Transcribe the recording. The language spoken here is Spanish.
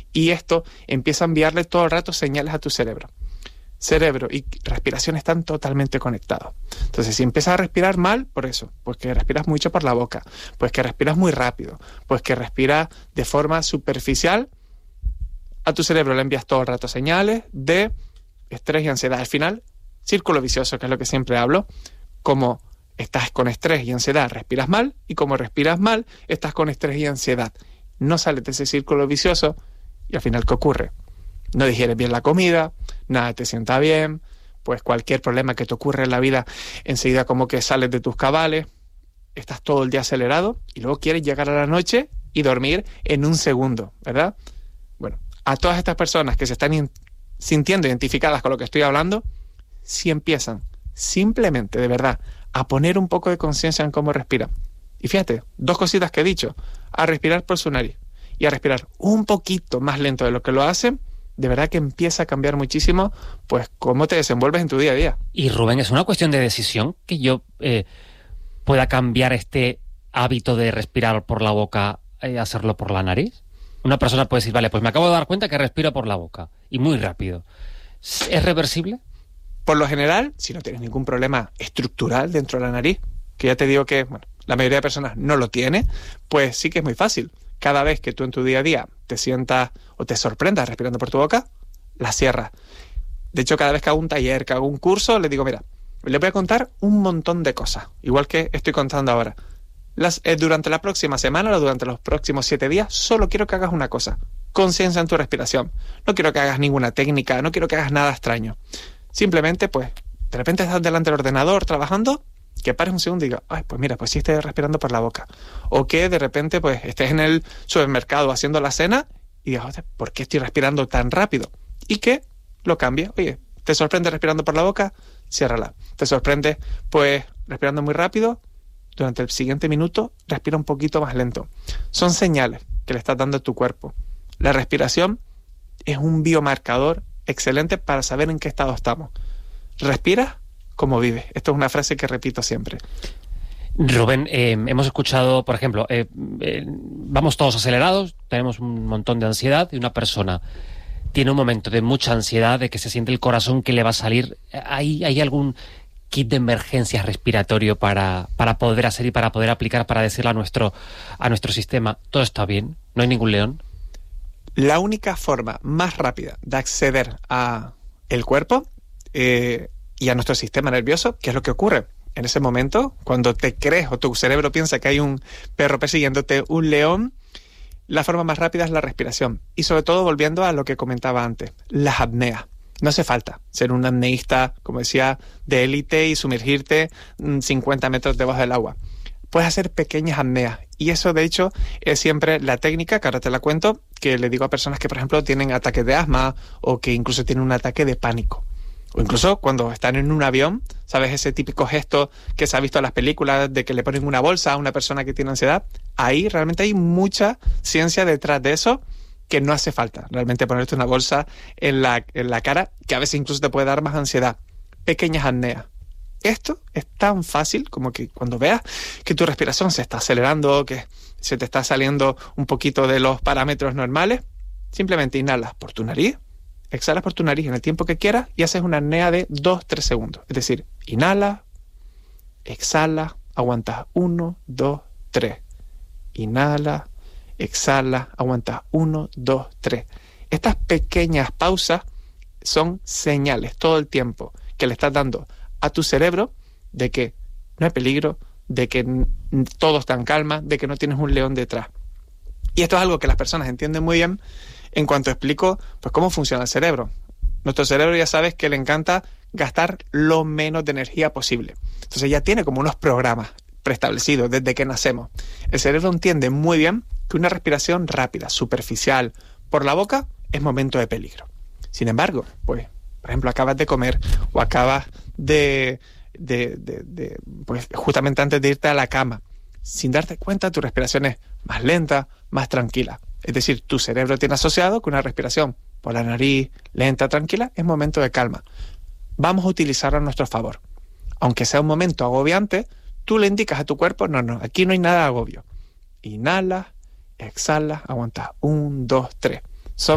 Y esto empieza a enviarle todo el rato señales a tu cerebro. Cerebro y respiración están totalmente conectados. Entonces, si empiezas a respirar mal, por eso, pues que respiras mucho por la boca, pues que respiras muy rápido, pues que respiras de forma superficial, a tu cerebro le envías todo el rato señales de estrés y ansiedad. Al final, círculo vicioso, que es lo que siempre hablo, como estás con estrés y ansiedad, respiras mal, y como respiras mal, estás con estrés y ansiedad. No sales de ese círculo vicioso y al final, ¿qué ocurre? No digieres bien la comida, nada te sienta bien, pues cualquier problema que te ocurre en la vida, enseguida como que sales de tus cabales, estás todo el día acelerado y luego quieres llegar a la noche y dormir en un segundo, ¿verdad? Bueno, a todas estas personas que se están sintiendo identificadas con lo que estoy hablando, si empiezan simplemente, de verdad, a poner un poco de conciencia en cómo respiran. Y fíjate, 2 cositas que he dicho, a respirar por su nariz y a respirar un poquito más lento de lo que lo hacen, de verdad que empieza a cambiar muchísimo, pues, cómo te desenvuelves en tu día a día. Y Rubén, ¿es una cuestión de decisión que yo pueda cambiar este hábito de respirar por la boca y hacerlo por la nariz? Una persona puede decir, vale, pues me acabo de dar cuenta que respiro por la boca, y muy rápido. ¿Es reversible? Por lo general, si no tienes ningún problema estructural dentro de la nariz, que ya te digo que, bueno, la mayoría de personas no lo tiene, pues sí que es muy fácil. Cada vez que tú en tu día a día te sientas o te sorprendas respirando por tu boca, la cierras. De hecho, cada vez que hago un taller, que hago un curso, le digo, mira, le voy a contar un montón de cosas, igual que estoy contando ahora. Durante la próxima semana o durante los próximos 7 días, solo quiero que hagas una cosa, conciencia en tu respiración. No quiero que hagas ninguna técnica, no quiero que hagas nada extraño. Simplemente, pues, de repente estás delante del ordenador trabajando, que pares un segundo y digas, ay, pues mira, pues sí estoy respirando por la boca. O que de repente, pues, estés en el supermercado haciendo la cena y digas, ¿por qué estoy respirando tan rápido? Y que lo cambies. Oye, ¿te sorprende respirando por la boca? Ciérrala. ¿Te sorprende, pues, respirando muy rápido? Durante el siguiente minuto, respira un poquito más lento. Son señales que le estás dando a tu cuerpo. La respiración es un biomarcador excelente para saber en qué estado estamos. Respiras como vives. Esto es una frase que repito siempre. Rubén, hemos escuchado, por ejemplo, vamos todos acelerados, tenemos un montón de ansiedad y una persona tiene un momento de mucha ansiedad, de que se siente el corazón que le va a salir. ¿Hay algún kit de emergencias respiratorio para poder hacer y para poder aplicar, para decirle a nuestro sistema, todo está bien, no hay ningún león? La única forma más rápida de acceder a el cuerpo y a nuestro sistema nervioso, ¿qué es lo que ocurre? En ese momento, cuando te crees o tu cerebro piensa que hay un perro persiguiéndote, un león, la forma más rápida es la respiración. Y sobre todo, volviendo a lo que comentaba antes, las apneas. No hace falta ser un apneísta, como decía, de élite y sumergirte 50 metros debajo del agua. Puedes hacer pequeñas apneas. Y eso, de hecho, es siempre la técnica, que ahora te la cuento, que le digo a personas que, por ejemplo, tienen ataques de asma o que incluso tienen un ataque de pánico. O incluso cuando están en un avión, ¿sabes? Ese típico gesto que se ha visto en las películas de que le ponen una bolsa a una persona que tiene ansiedad. Ahí realmente hay mucha ciencia detrás de eso, que no hace falta realmente ponerte una bolsa en la cara, que a veces incluso te puede dar más ansiedad. Pequeñas apneas. Esto es tan fácil como que cuando veas que tu respiración se está acelerando, que se te está saliendo un poquito de los parámetros normales, simplemente inhalas por tu nariz, exhalas por tu nariz en el tiempo que quieras y haces una apnea de 2-3 segundos. Es decir, inhala, exhala, aguantas 1, 2, 3. Inhala, exhala, aguantas 1, 2, 3. Estas pequeñas pausas son señales todo el tiempo que le estás dando a tu cerebro de que no hay peligro, de que todo está en calma, de que no tienes un león detrás. Y esto es algo que las personas entienden muy bien en cuanto explico pues cómo funciona el cerebro. Nuestro cerebro, ya sabes que le encanta gastar lo menos de energía posible. Entonces ya tiene como unos programas preestablecidos desde que nacemos. El cerebro entiende muy bien que una respiración rápida, superficial, por la boca, es momento de peligro. Sin embargo, pues, por ejemplo, acabas de comer o acabas pues justamente antes de irte a la cama, sin darte cuenta, tu respiración es más lenta, más tranquila. Es decir, tu cerebro tiene asociado que una respiración por la nariz, lenta, tranquila, es momento de calma. Vamos a utilizarlo a nuestro favor. Aunque sea un momento agobiante, tú le indicas a tu cuerpo, no, aquí no hay nada de agobio. Inhala, exhala, aguantas 1, 2, 3.